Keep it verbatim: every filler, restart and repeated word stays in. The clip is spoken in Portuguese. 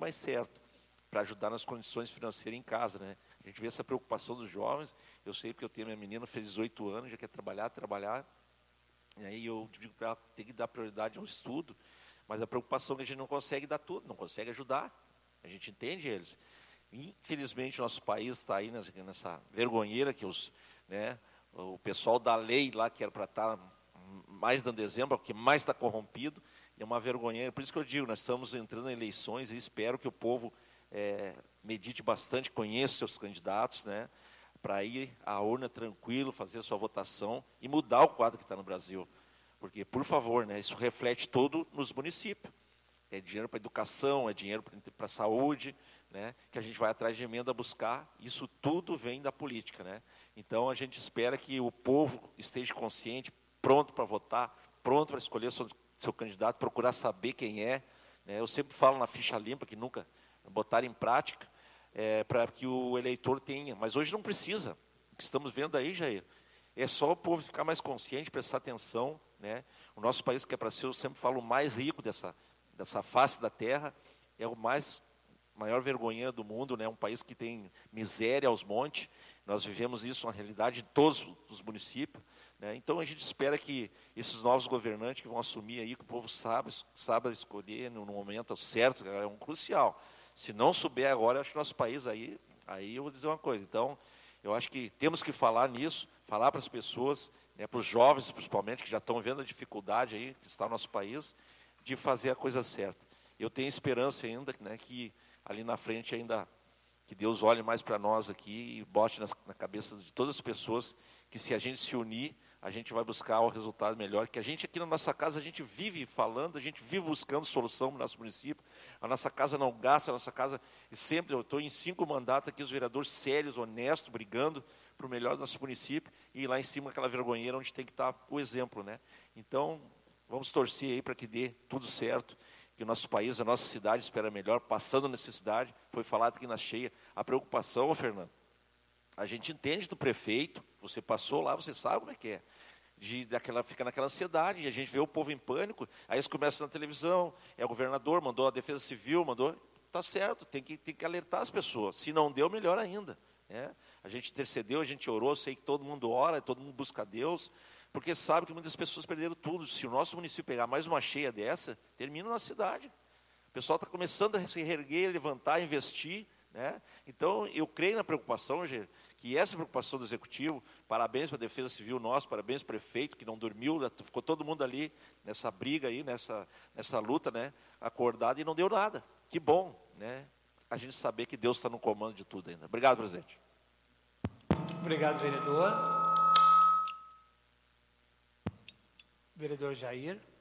mais certo, para ajudar nas condições financeiras em casa, né? A gente vê essa preocupação dos jovens. Eu sei porque eu tenho minha menina, fez dezoito anos, já quer trabalhar, trabalhar. E aí eu digo para ela, tem que dar prioridade ao estudo, mas a preocupação é que a gente não consegue dar tudo, não consegue ajudar. A gente entende eles. Infelizmente, nosso país está aí nessa, nessa vergonheira que os, né, o pessoal da lei lá, que era para estar mais dando exemplo, porque mais está corrompido, é uma vergonheira. Por isso que eu digo, nós estamos entrando em eleições e espero que o povo é, medite bastante, conheça seus candidatos, né, para ir à urna tranquilo, fazer a sua votação e mudar o quadro que está no Brasil. Porque, por favor, né, isso reflete todo nos municípios. É dinheiro para educação, é dinheiro para a saúde, né, que a gente vai atrás de emenda buscar. Isso tudo vem da política, né? Então, a gente espera que o povo esteja consciente, pronto para votar, pronto para escolher seu, seu candidato, procurar saber quem é. Né? Eu sempre falo na ficha limpa, que nunca botaram em prática, é, para que o eleitor tenha. Mas hoje não precisa. O que estamos vendo aí, Jair, é só o povo ficar mais consciente, prestar atenção. Né? O nosso país, que é para ser, eu sempre falo, o mais rico dessa, dessa face da terra, é o mais maior vergonha do mundo, né? Um país que tem miséria aos montes. Nós vivemos isso na realidade em todos os municípios. Né? Então, a gente espera que esses novos governantes que vão assumir aí, que o povo sabe, sabe escolher no momento certo, é um crucial. Se não souber agora, eu acho que nosso país aí, aí eu vou dizer uma coisa. Então, eu acho que temos que falar nisso, falar para as pessoas, né, para os jovens principalmente, que já estão vendo a dificuldade aí que está no nosso país, de fazer a coisa certa. Eu tenho esperança ainda, né, que ali na frente ainda, que Deus olhe mais para nós aqui e bote na, na cabeça de todas as pessoas que se a gente se unir, a gente vai buscar o resultado melhor, que a gente aqui na nossa casa, a gente vive falando, a gente vive buscando solução no nosso município, a nossa casa não gasta, a nossa casa, e sempre, eu estou em cinco mandatos aqui, os vereadores sérios, honestos, brigando para o melhor do nosso município, e lá em cima aquela vergonheira onde tem que estar o exemplo, né? Então, vamos torcer aí para que dê tudo certo, que o nosso país, a nossa cidade espera melhor, passando necessidade, foi falado aqui na cheia, a preocupação, ô Fernando, a gente entende do prefeito, você passou lá, você sabe como é que é, de, daquela, fica naquela ansiedade, e a gente vê o povo em pânico, aí eles começam na televisão, é o governador, mandou a defesa civil, mandou, tá certo, tem que, tem que alertar as pessoas, se não deu, melhor ainda, né? A gente intercedeu, a gente orou, sei que todo mundo ora, todo mundo busca a Deus, porque sabe que muitas pessoas perderam tudo. Se o nosso município pegar mais uma cheia dessa, termina na cidade. O pessoal está começando a se reerguer, levantar, investir. Né? Então, eu creio na preocupação, Jair, que essa preocupação do Executivo, parabéns para a Defesa Civil nossa, parabéns ao prefeito, que não dormiu, ficou todo mundo ali nessa briga, aí, nessa, nessa luta, né, acordado, e não deu nada. Que bom, né, a gente saber que Deus está no comando de tudo ainda. Obrigado, presidente. Obrigado, vereador. Vereador Jair.